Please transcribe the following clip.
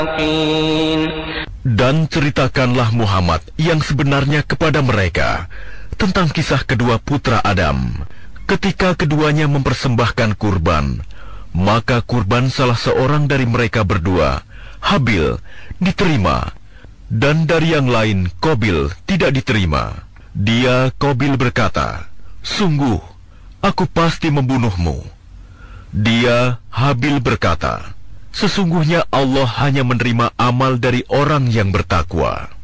Dan ceritakanlah Muhammad yang sebenarnya kepada mereka tentang kisah kedua putra Adam. Ketika keduanya mempersembahkan kurban, maka kurban salah seorang dari mereka berdua, Habil, diterima, dan dari yang lain, Qabil, tidak diterima. Dia, Qabil, berkata, "Sungguh, aku pasti membunuhmu." Dia, Habil, berkata, "Sesungguhnya Allah hanya menerima amal dari orang yang bertakwa."